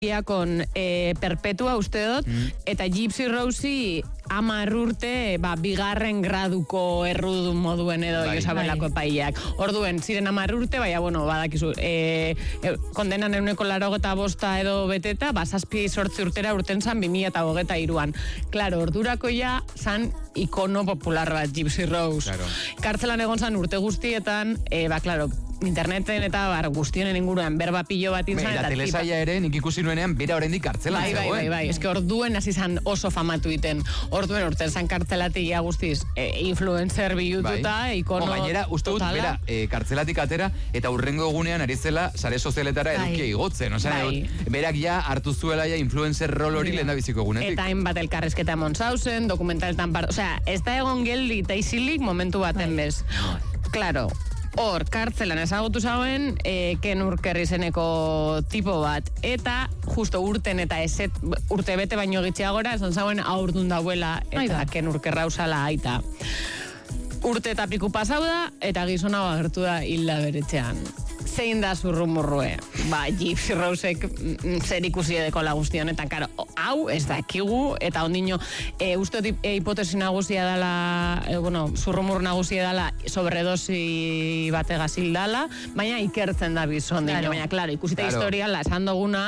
con Perpetua uste dut, eta Gypsy Rosey 10 urte bigarren graduko errudun moduen edo Josabelako epaileak. Orduen, ziren 10 urte, bueno, badakizu, kondenan 185 edo beteta, 7-8 urtera urten zan 2023an. Claro, ordurako ja zan ikono popular bat, Gypsy Rose. Claro. Kartzelan egon zan urte guztietan, claro, interneten eta guztionen inguruan berba pilo bat izan. Eta telesaia ere, nik ikusi nuenean, bera oraindik kartzelan zegoen. Bai. Eske orduen hasi zan oso famatu iten. Orduen urten zan kartzelatik guztiz influencer bilututa, ikono totala. Gainera, uste dut, bera, kartzelatik atera, eta urrengo egunean ari zela sare sozialetara edukia igotzen. Berak ja hartu zuela ja influencer rol hori lehen da biziko egunetik. Eta hainbat elkarrezketa Montzausen, dokumentaletan ez da egon geldi eta isilik momentu baten bez. Claro. Hor, kartzelan ezagutu zauen, Ken Urker izeneko tipo bat. Eta, justo urten eta urte bete baino gitxiagora, esan zauen aurdun dauela, eta Ken Urker rausala aita. Urte eta piku pasau da, eta gizona agertu da hilda beretxean. Zein da zurrumurrue? Gypsy Rosek zer ikusi edeko la guzti honetan, karo, hau ez dakigu, eta ondino, uste hipotesi nagusia dela, zurrumur nagusia dela, sobredosi bategaz hildala, baina ikertzen da bizon dino, baina, klaro, ikusita historiala, esan duguna,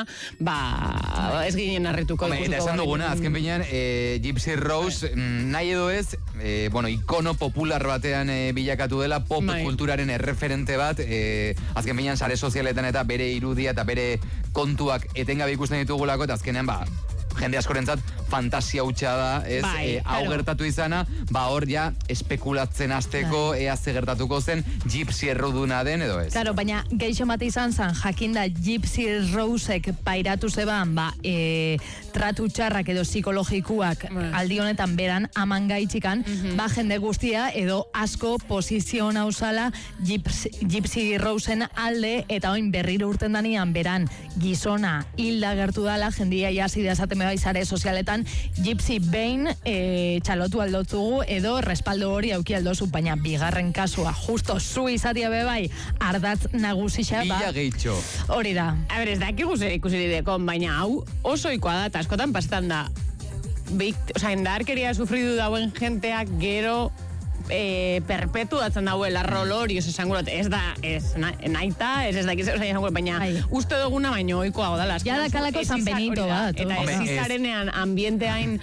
ez ginen harrituko ikusiko. Eta esan duguna, azken binean, Gypsy Rose, nahi edo ez, ikono popular batean bilakatu dela, pop kulturaren erreferente bat, azken binean sare sozialetan eta bere irudia eta bere kontuak etengabe ikusten ditugulako, eta azkenean jende askorentzat fantasia hutsa da, hau gertatu izana, hor ja espekulatzen hasteko ea ze gertatuko zen Gypsy erruduna den edo ez. Claro, baina geixo bat izan zen, jakinda Gypsy Rosek pairatu zeban, tratu txarrak edo psikologikuak aldi honetan beran aman gaitxikan, jende guztia edo asko posizio nauzala Gypsy Rosen alde, eta oin berriro urten danian beran gizona hilda gertu dala, jendia jasi da esaten bai sare sozialetan, Gypsy behin txalotu aldotzugu edo respaldo hori auki aldozu, baina bigarren kasua justo zu izatia bebai ardatz nagusia Bila gehitxo. Hori da. A ber, ez dakik ikusi didekon, baina hau oso ikoa da, eta askotan pasetan da indarkeria sufridu dauen jenteak gero perpetuatzen dauela rol hori, esango ez da, naita, ez dakiz, baina uste duguna baino oikoa godala. Ja da kalako San Benito bat. Eta ez izarenean ambienteain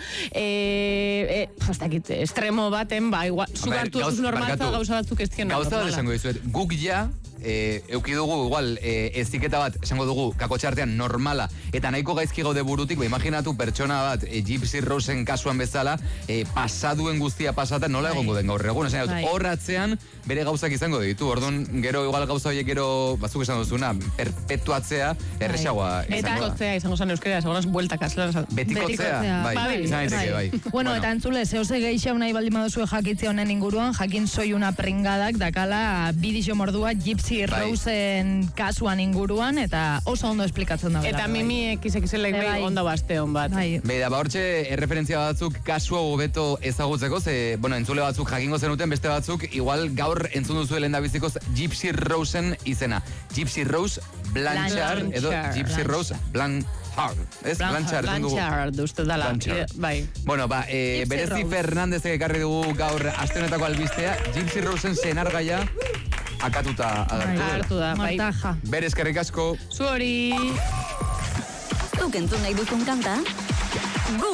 estremo baten, zugartu ez normaltza gauza batzuk ez ziena. Gauza bat esango dizuet, guk ja eukidugu igual eziketa bat esango dugu kakotxartean normala eta nahiko gaizki gaude burutik, imaginatu pertsona bat Gypsy Rosen kasuan bezala pasaduen guztia pasata nola egongo den gaur egun, horratzean bere gauzak izango ditu, orduan gero igual gauza horiek gero batzuk esan duzuna perpetuatzea erresagoa Betikotzea izango zen euskera, seguraz bueltak Betikotzea, bai. Bueno, eta entzule, zehose geixau nahi baldin baduzue jakitzea honen inguruan, jakin soi una pringadak dakala bidixo mordua Gypsy Rosen kasuan inguruan, eta oso ondo esplikatzen da. Eta mimi XXL ondo basteon bat. Beida, hortxe erreferentzia batzuk kasua hobeto ezagutzeko, entzule batzuk jakingo zenuten, beste batzuk igual gaur entzun duzu lehendabizikoz Gypsy Rosen izena. Gypsy Rose Blanchard, edo Gypsy Rose Blanchard. Blanchard, uste dala. Bueno, Berezi Fernandezek ekarri dugu gaur aste honetako albistea, Gypsy Rosen senargaia akatuta agertu da. Martaja. Berez, eskerrik asko. Zu hori. Zuk entzun nahi duzun kanta,